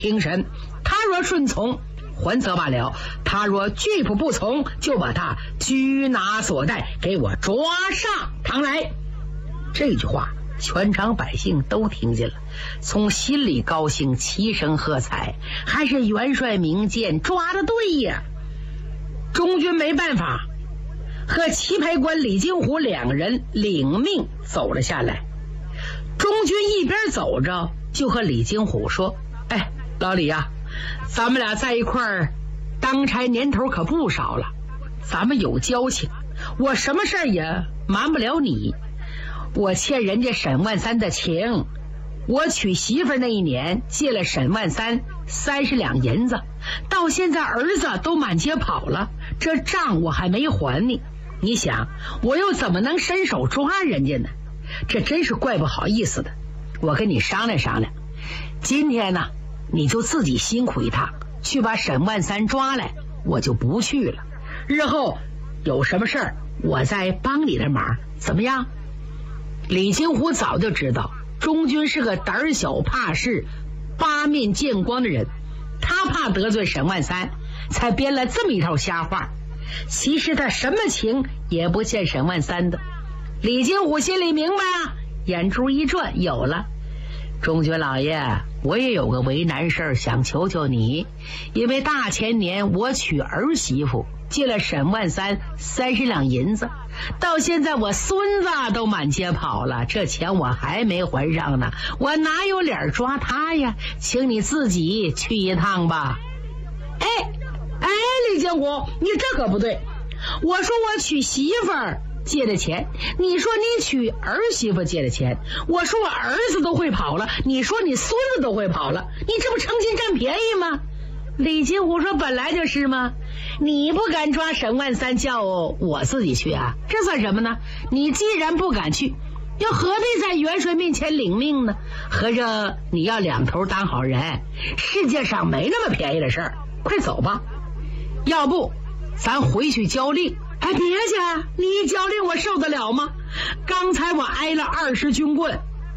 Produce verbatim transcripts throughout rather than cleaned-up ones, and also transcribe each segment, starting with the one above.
听审。他若顺从，还则罢了；他若拒不不从，就把他拘拿所带，给我抓上堂来。这句话全场百姓都听见了，从心里高兴，齐声喝彩。还是元帅明鉴，抓得对呀！中军没办法，和棋牌官李金虎两人领命走了下来。中军一边走着，就和李金虎说：“哎，老李呀、啊，咱们俩在一块儿当差年头可不少了，咱们有交情，我什么事儿也瞒不了你。我欠人家沈万三的情，我娶媳妇那一年借了沈万三三十两银子，到现在儿子都满街跑了，这账我还没还呢。你想我又怎么能伸手抓人家呢？这真是怪不好意思的。我跟你商量商量，今天呢你就自己辛苦一趟，去把沈万三抓来，我就不去了。日后有什么事儿我再帮你的忙，怎么样？”李金虎早就知道中军是个胆小怕事、八面见光的人，他怕得罪沈万三，才编了这么一套瞎话。其实他什么情也不欠沈万三的。李金虎心里明白啊，眼珠一转，有了。中军老爷，我也有个为难事儿想求求你，因为大前年我娶儿媳妇借了沈万三三十两银子，到现在我孙子都满街跑了，这钱我还没还上呢，我哪有脸抓他呀？请你自己去一趟吧。哎哎，李金虎，你这可不对。我说我娶媳妇儿借的钱，你说你娶儿媳妇借的钱，我说我儿子都会跑了，你说你孙子都会跑了，你这不成心占便宜吗？李金虎说：“本来就是嘛，你不敢抓沈万三，叫我自己去啊，这算什么呢？你既然不敢去，又何必在元帅面前领命呢？合着你要两头当好人，世界上没那么便宜的事儿。快走吧，要不咱回去交令。”哎，别去！你一交令，我受得了吗？刚才我挨了二十军棍。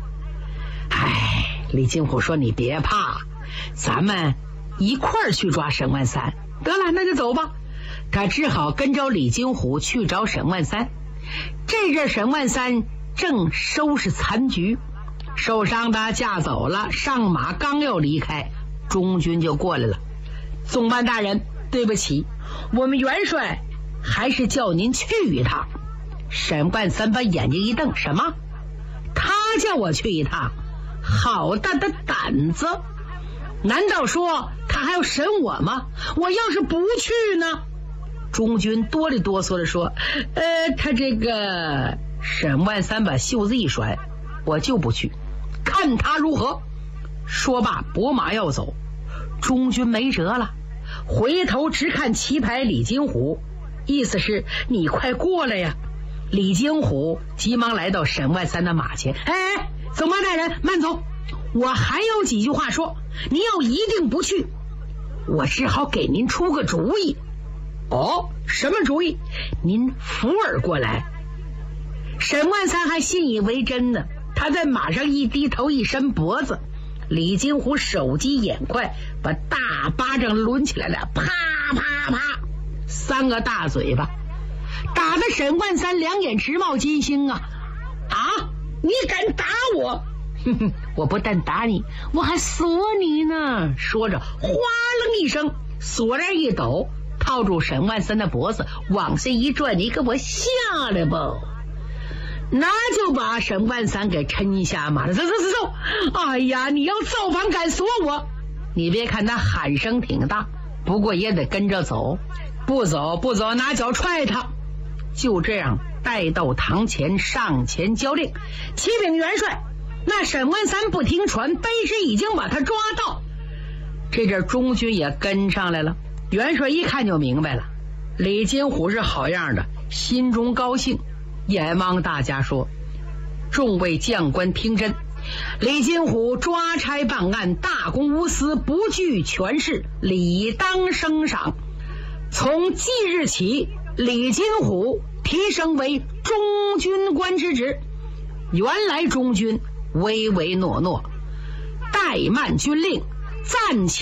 哎，李金虎说：“你别怕，咱们一块儿去抓沈万三。”得了，那就走吧。他只好跟着李金虎去找沈万三。这阵沈万三正收拾残局，受伤的架走了，上马刚要离开，中军就过来了。总办大人，对不起，我们元帅还是叫您去一趟。沈万三把眼睛一瞪：“什么？他叫我去一趟？好大的胆子！难道说他还要审我吗？我要是不去呢？”中军哆里哆嗦的说：“呃，他这个……”沈万三把袖子一甩：“我就不去，看他如何。”说罢拨马要走，中军没辙了，回头直看棋牌李金虎，意思是你快过来呀！李金虎急忙来到沈万三的马前：“哎哎，总办大人，慢走，我还有几句话说，您要一定不去，我只好给您出个主意。”“哦，什么主意？”“您扶耳过来。”沈万三还信以为真呢，他在马上一低头一伸脖子，李金虎手疾眼快，把大巴掌抡起来了，啪啪啪，三个大嘴巴，打得沈万三两眼直冒金星啊！啊，你敢打我？哼哼，我不但打你，我还锁你呢！说着，哗楞一声，锁链一抖，套住沈万三的脖子，往下一转：“你给我下来吧！”那就把沈万三给抻下马了。走走走走！哎呀，你要造反敢锁我！你别看他喊声挺大，不过也得跟着走，不走不走，拿脚踹他。就这样带到堂前，上前交令：“启禀元帅，那沈万三不听传，卑职已经把他抓到。”这阵中军也跟上来了，元帅一看就明白了，李金虎是好样的，心中高兴，眼望大家说：“众位将官听真，李金虎抓差办案，大公无私，不惧权势，理当升赏。从即日起，李金虎提升为中军官之职。”原来中军唯唯诺诺，怠慢军令，暂且